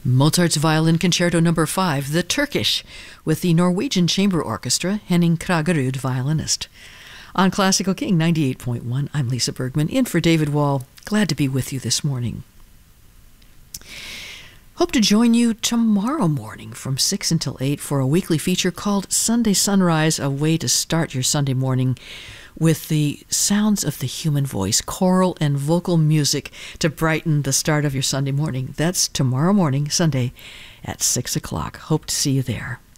Mozart's Violin Concerto No. 5, The Turkish, with the Norwegian Chamber Orchestra, Henning Kragerud, violinist. On Classical King 98.1, I'm Lisa Bergman, in for David Wall. Glad to be with you this morning. Hope to join you tomorrow morning from 6 until 8 for a weekly feature called Sunday Sunrise, a way to start your Sunday morning with the sounds of the human voice, choral and vocal music to brighten the start of your Sunday morning. That's tomorrow morning, Sunday, at 6 o'clock. Hope to see you there.